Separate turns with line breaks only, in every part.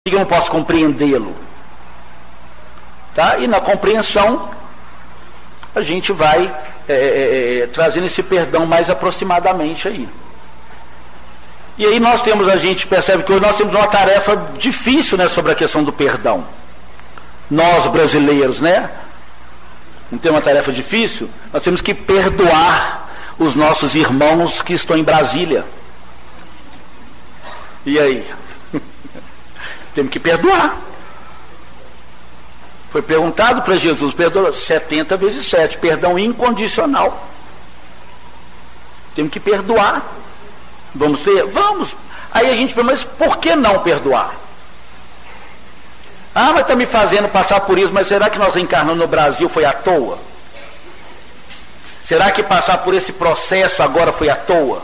eu não posso compreendê-lo. Tá? E na compreensão, a gente vai trazendo esse perdão mais aproximadamente aí. E aí a gente percebe que hoje nós temos uma tarefa difícil, né, sobre a questão do perdão. Nós brasileiros, né? Não tem uma tarefa difícil? Nós temos que perdoar os nossos irmãos que estão em Brasília. E aí? Temos que perdoar. Foi perguntado para Jesus, perdoa 70 vezes 7, perdão incondicional. Temos que perdoar. Vamos ter? Vamos. Aí a gente pergunta, mas por que não perdoar? Ah, mas está me fazendo passar por isso, mas será que nós reencarnamos no Brasil foi à toa? Será que passar por esse processo agora foi à toa?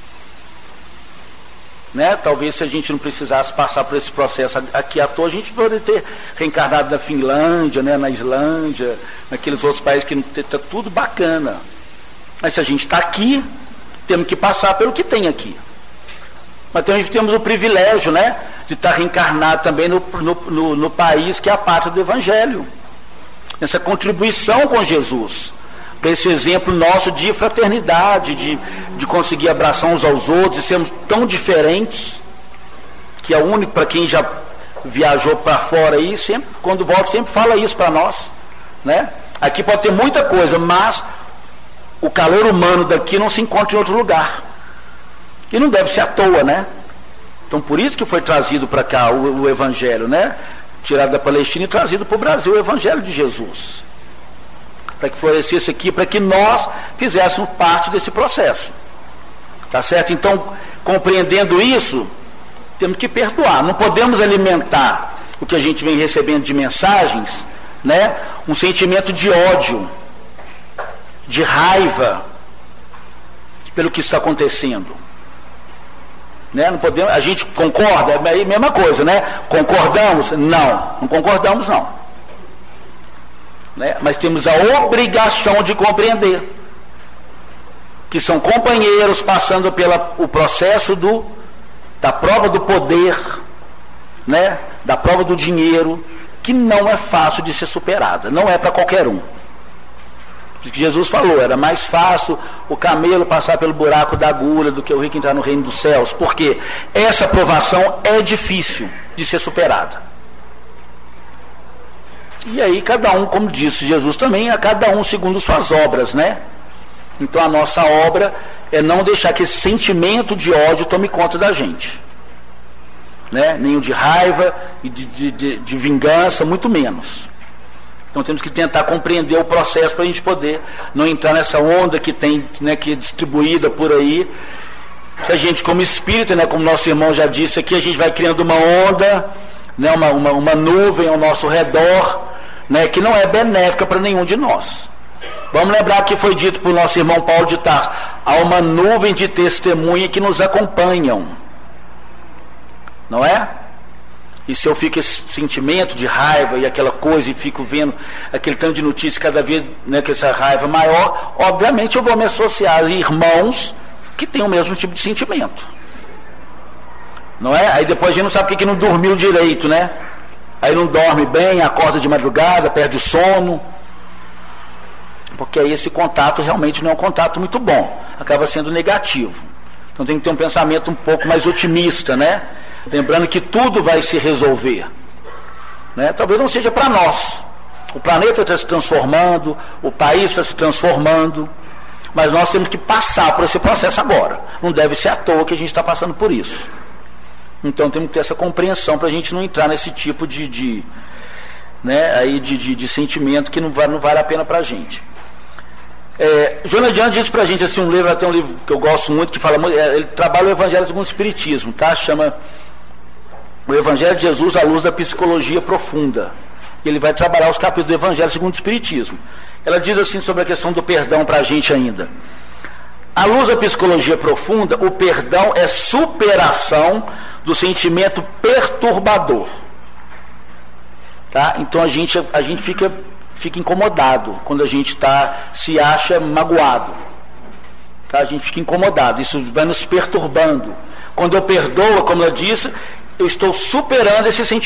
Né? Talvez se a gente não precisasse passar por esse processo aqui à toa, a gente poderia ter reencarnado na Finlândia, né? Na Islândia, naqueles outros países que está tudo bacana. Mas se a gente está aqui, temos que passar pelo que tem aqui. Mas também temos o privilégio, né, de estar reencarnado também no país que é a pátria do Evangelho. Essa contribuição com Jesus. Para esse exemplo nosso de fraternidade, de conseguir abraçar uns aos outros e sermos tão diferentes, que é único para quem já viajou para fora aí, sempre, quando volta, sempre fala isso para nós. Né? Aqui pode ter muita coisa, mas o calor humano daqui não se encontra em outro lugar. E não deve ser à toa, né? Então por isso que foi trazido para cá o Evangelho, né? Tirado da Palestina e trazido para o Brasil o Evangelho de Jesus. Para que florescesse aqui, para que nós fizéssemos parte desse processo. Tá certo? Então, compreendendo isso, temos que perdoar. Não podemos alimentar o que a gente vem recebendo de mensagens, né? Um sentimento de ódio, de raiva pelo que está acontecendo. Né? Não podemos, a gente concorda, é a mesma coisa, né? Concordamos? Não concordamos não. Né? Mas temos a obrigação de compreender que são companheiros passando pelo processo da prova do poder, né? Da prova do dinheiro, que não é fácil de ser superada, não é para qualquer um. Que Jesus falou, era mais fácil o camelo passar pelo buraco da agulha do que o rico entrar no reino dos céus, porque essa provação é difícil de ser superada. E aí cada um, como disse Jesus também, a cada um segundo suas obras, né? Então a nossa obra é não deixar que esse sentimento de ódio tome conta da gente, né? Nenhum de raiva e de vingança, muito menos. Então temos que tentar compreender o processo para a gente poder não entrar nessa onda que tem, né, que é distribuída por aí. A gente, como espírita, né, como nosso irmão já disse aqui, a gente vai criando uma onda, né, uma nuvem ao nosso redor, né, que não é benéfica para nenhum de nós. Vamos lembrar que foi dito por nosso irmão Paulo de Tarso: há uma nuvem de testemunha que nos acompanham. Não é? E se eu fico esse sentimento de raiva e aquela coisa e fico vendo aquele tanto de notícias cada vez, né, com essa raiva maior, obviamente eu vou me associar a irmãos que têm o mesmo tipo de sentimento. Não é? Aí depois a gente não sabe porque que não dormiu direito, né? Aí não dorme bem, acorda de madrugada, perde o sono. Porque aí esse contato realmente não é um contato muito bom. Acaba sendo negativo. Então tem que ter um pensamento um pouco mais otimista, né? Lembrando que tudo vai se resolver, né? Talvez não seja para nós. O planeta está se transformando, o país está se transformando, mas nós temos que passar por esse processo agora. Não deve ser à toa que a gente está passando por isso. Então temos que ter essa compreensão para a gente não entrar nesse tipo de sentimento que não vale a pena para a gente. Joana de Anjos disse para a gente assim, tem um livro que eu gosto muito, que fala, ele trabalha o Evangelho segundo o Espiritismo, tá? Chama O Evangelho de Jesus à luz da psicologia profunda. Ele vai trabalhar os capítulos do Evangelho segundo o Espiritismo. Ela diz assim sobre a questão do perdão para a gente ainda: à luz da psicologia profunda, o perdão é superação do sentimento perturbador. Tá? Então a gente fica incomodado quando a gente se acha magoado. Tá? A gente fica incomodado, isso vai nos perturbando. Quando eu perdoo, como eu disse, eu estou superando esse sentimento.